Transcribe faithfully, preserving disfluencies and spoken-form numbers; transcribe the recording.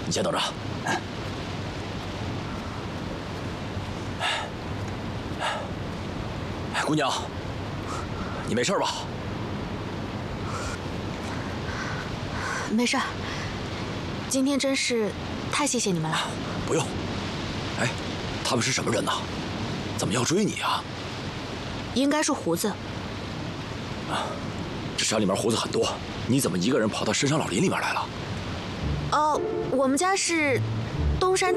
你先等着。姑娘，你没事吧？ 没事儿。今天真是太谢谢你们了。 不用。哎，他们是什么人呢？怎么要追你啊？ 应该是胡子。 啊，这山里面胡子很多，你怎么一个人跑到深山老林里面来了？ 哦，我们家是东山